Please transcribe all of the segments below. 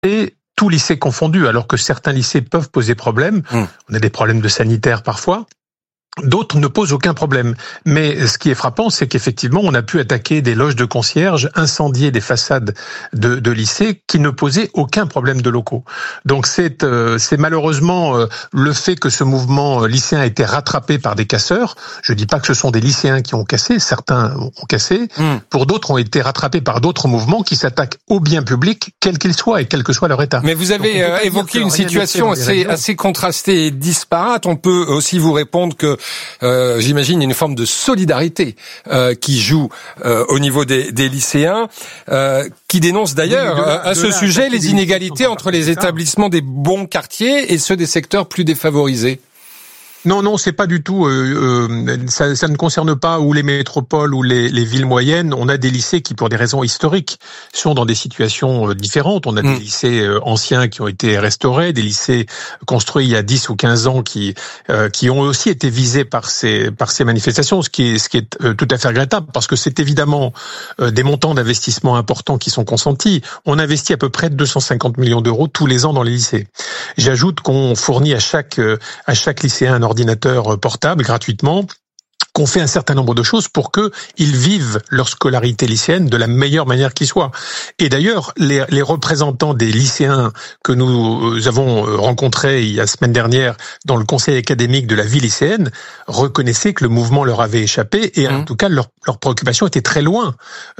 tous lycées confondus, alors que certains lycées peuvent poser problème. On a des problèmes de sanitaire parfois. D'autres ne posent aucun problème. Mais ce qui est frappant, c'est qu'effectivement, on a pu attaquer des loges de concierges, incendier des façades de lycées qui ne posaient aucun problème de locaux. Donc c'est malheureusement le fait que ce mouvement lycéen a été rattrapé par des casseurs. Je dis pas que ce sont des lycéens qui ont cassé, certains ont cassé. Pour d'autres, ont été rattrapés par d'autres mouvements qui s'attaquent au bien public, quel qu'il soit et quel que soit leur état. Mais vous avez évoqué une situation assez contrastée et disparate. On peut aussi vous répondre que j'imagine une forme de solidarité qui joue au niveau des lycéens, qui dénoncent d'ailleurs à ce sujet les inégalités entre les établissements des bons quartiers et ceux des secteurs plus défavorisés. Non, c'est pas du tout. Ça ne concerne pas ou les métropoles ou les villes moyennes. On a des lycées qui, pour des raisons historiques, sont dans des situations différentes. On a des lycées anciens qui ont été restaurés, des lycées construits il y a 10 ou 15 ans qui ont aussi été visés par ces manifestations, ce qui est tout à fait regrettable, parce que c'est évidemment des montants d'investissement importants qui sont consentis. On investit à peu près 250 millions d'euros tous les ans dans les lycées. J'ajoute qu'on fournit à chaque lycéen un ordinateur portable gratuitement, qu'on fait un certain nombre de choses pour qu'ils vivent leur scolarité lycéenne de la meilleure manière qui soit. Et d'ailleurs, les représentants des lycéens que nous avons rencontrés la semaine dernière dans le conseil académique de la vie lycéenne reconnaissaient que le mouvement leur avait échappé et en tout cas leur préoccupation était très loin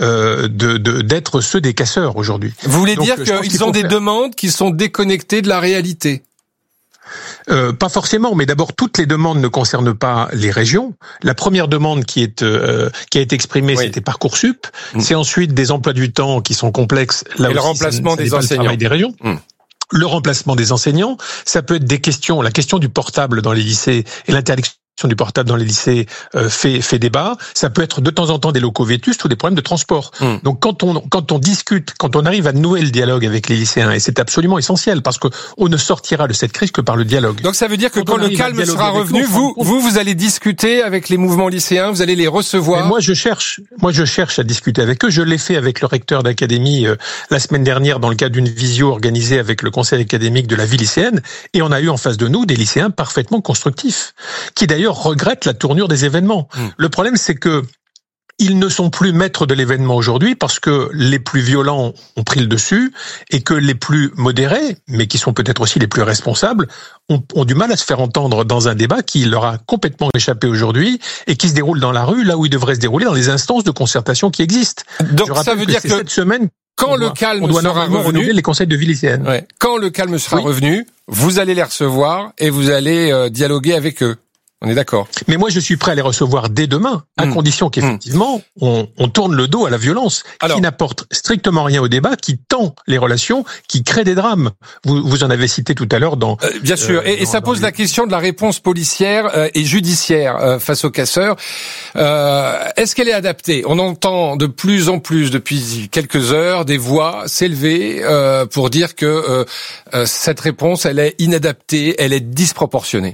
d'être ceux des casseurs aujourd'hui. Vous voulez dire qu'ils ont des demandes qui sont déconnectées de la réalité ? Pas forcément, mais d'abord toutes les demandes ne concernent pas les régions. La première demande qui a été exprimée, c'était Parcoursup. C'est ensuite des emplois du temps qui sont complexes. Là et aussi, le remplacement des enseignants. Le travail des régions. Le remplacement des enseignants, ça peut être des questions, la question du portable dans les lycées et l'interdiction du portable dans les lycées fait débat. Ça peut être de temps en temps des locaux vétustes ou des problèmes de transport. Donc quand on discute, quand on arrive à nouer le dialogue avec les lycéens, et c'est absolument essentiel parce que on ne sortira de cette crise que par le dialogue. Donc ça veut dire que quand le calme sera revenu, vous allez discuter avec les mouvements lycéens, vous allez les recevoir. Et moi je cherche à discuter avec eux. Je l'ai fait avec le recteur d'académie la semaine dernière dans le cadre d'une visio organisée avec le conseil académique de la vie lycéenne, et on a eu en face de nous des lycéens parfaitement constructifs, qui d'ailleurs regrettent la tournure des événements. Le problème, c'est que ils ne sont plus maîtres de l'événement aujourd'hui parce que les plus violents ont pris le dessus et que les plus modérés, mais qui sont peut-être aussi les plus responsables, ont du mal à se faire entendre dans un débat qui leur a complètement échappé aujourd'hui et qui se déroule dans la rue, là où il devrait se dérouler dans les instances de concertation qui existent. Donc ça veut dire que cette semaine, quand le calme sera revenu, les conseils de vie lycéenne. Quand le calme sera revenu, vous allez les recevoir et vous allez dialoguer avec eux. On est d'accord. Mais moi, je suis prêt à les recevoir dès demain, à condition qu'effectivement, on tourne le dos à la violence, qui n'apporte strictement rien au débat, qui tend les relations, qui crée des drames. Vous en avez cité tout à l'heure dans... bien sûr, et ça pose la question de la réponse policière et judiciaire face aux casseurs. Est-ce qu'elle est adaptée ? On entend de plus en plus, depuis quelques heures, des voix s'élever pour dire que cette réponse, elle est inadaptée, elle est disproportionnée.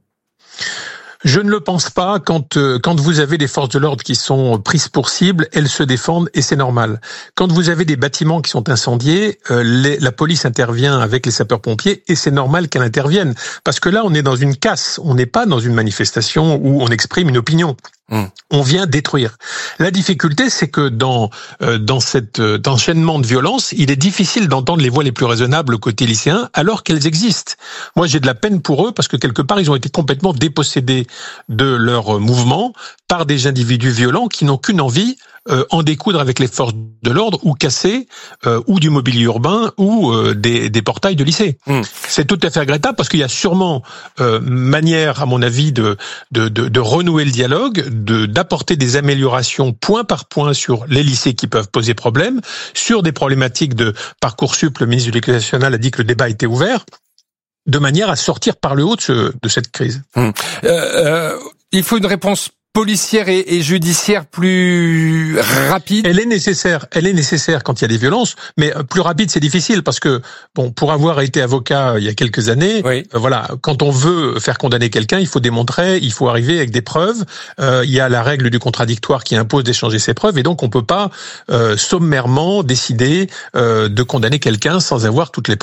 Je ne le pense pas. Quand vous avez des forces de l'ordre qui sont prises pour cible, elles se défendent et c'est normal. Quand vous avez des bâtiments qui sont incendiés, la police intervient avec les sapeurs-pompiers et c'est normal qu'elle intervienne. Parce que là, on est dans une casse. On n'est pas dans une manifestation où on exprime une opinion. On vient détruire. La difficulté, c'est que dans cet enchaînement de violence, il est difficile d'entendre les voix les plus raisonnables côté lycéen, alors qu'elles existent. Moi, j'ai de la peine pour eux parce que quelque part, ils ont été complètement dépossédés de leur mouvement par des individus violents qui n'ont qu'une envie, en découdre avec les forces de l'ordre ou casser ou du mobilier urbain ou des portails de lycée. C'est tout à fait regrettable parce qu'il y a sûrement manière, à mon avis, de renouer le dialogue, d'apporter des améliorations point par point sur les lycées qui peuvent poser problème, sur des problématiques de Parcoursup. Le ministre de l'Éducation nationale a dit que le débat était ouvert, de manière à sortir par le haut de cette crise. Il faut une réponse policière et judiciaire plus rapide? Elle est nécessaire quand il y a des violences, mais plus rapide c'est difficile parce que pour avoir été avocat il y a quelques années, oui. Voilà, quand on veut faire condamner quelqu'un, il faut démontrer, il faut arriver avec des preuves. Il y a la règle du contradictoire qui impose d'échanger ses preuves et donc on peut pas sommairement décider de condamner quelqu'un sans avoir toutes les